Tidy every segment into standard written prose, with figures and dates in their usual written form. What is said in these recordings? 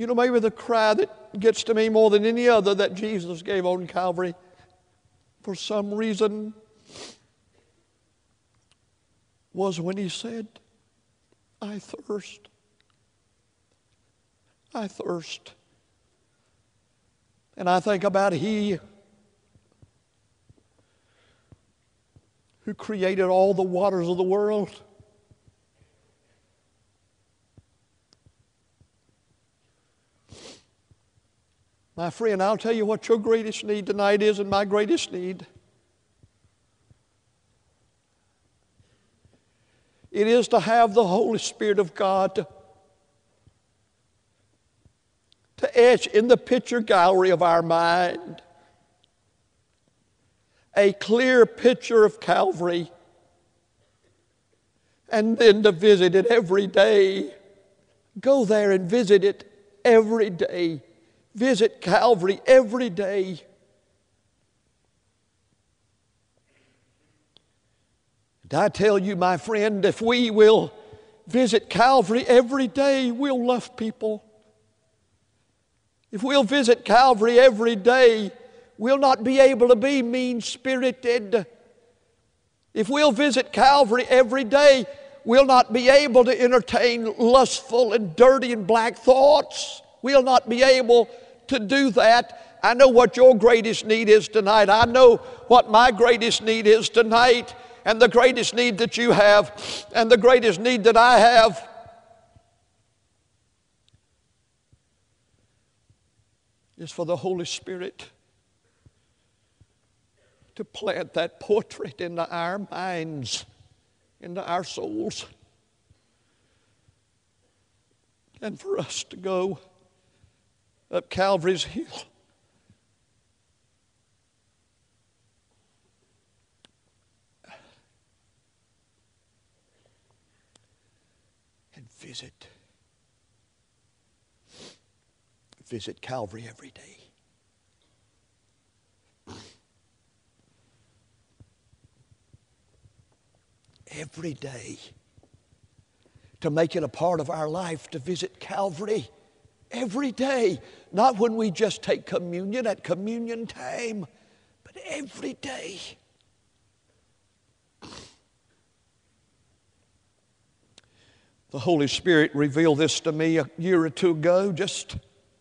You know, maybe the cry that gets to me more than any other that Jesus gave on Calvary, for some reason, was when He said, I thirst. I thirst. And I think about He who created all the waters of the world. My friend, I'll tell you what your greatest need tonight is, and my greatest need. It is to have the Holy Spirit of God to etch in the picture gallery of our mind a clear picture of Calvary, and then to visit it every day. Go there and visit it every day. Visit Calvary every day. And I tell you, my friend, if we will visit Calvary every day, we'll love people. If we'll visit Calvary every day, we'll not be able to be mean-spirited. If we'll visit Calvary every day, we'll not be able to entertain lustful and dirty and black thoughts. We'll not be able to do that. I know what your greatest need is tonight. I know what my greatest need is tonight, and the greatest need that you have, and the greatest need that I have. Is for the Holy Spirit to plant that portrait into our minds, into our souls, and for us to go up Calvary's hill and visit Calvary every day. Every day. To make it a part of our life to visit Calvary every day. Not when we just take communion at communion time, but every day. The Holy Spirit revealed this to me a year or two ago, just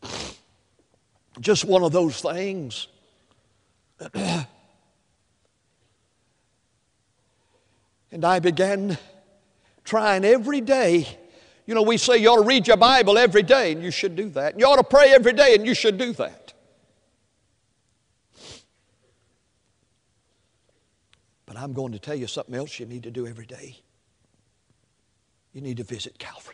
one of those things. And I began trying every day. You know, we say you ought to read your Bible every day, and you should do that. You ought to pray every day, and you should do that. But I'm going to tell you something else you need to do every day. You need to visit Calvary.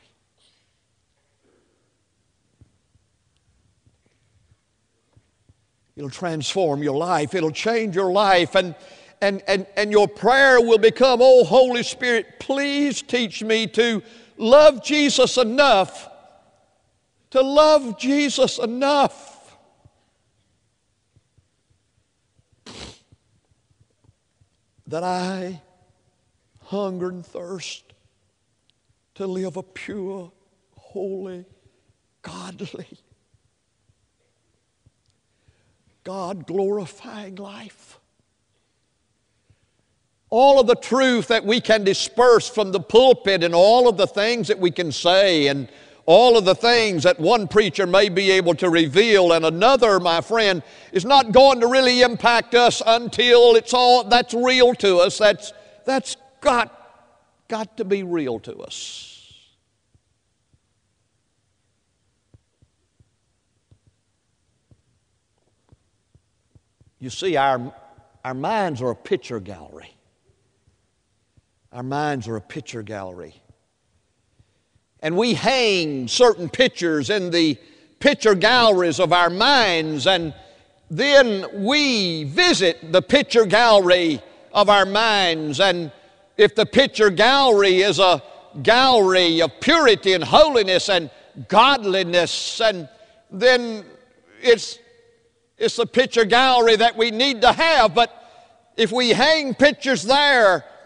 It'll transform your life. It'll change your life. And your prayer will become, oh, Holy Spirit, please teach me to love Jesus enough. To love Jesus enough. That I hunger and thirst to live a pure, holy, godly, God-glorifying life. All of the truth that we can disperse from the pulpit, and all of the things that we can say, and all of the things that one preacher may be able to reveal and another, my friend, is not going to really impact us until that's real to us. That's got to be real to us. You see, our minds are a picture gallery. Our minds are a picture gallery. And we hang certain pictures in the picture galleries of our minds, and then we visit the picture gallery of our minds. And if the picture gallery is a gallery of purity and holiness and godliness, and then it's the picture gallery that we need to have. But if we hang pictures there